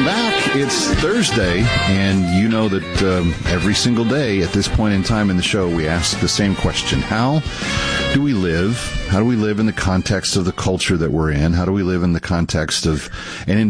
Welcome back. It's Thursday, and you know that every single day at this point in time in the show, we ask the same question. How do we live? How do we live in the context of the culture that we're in? How do we live in the context of an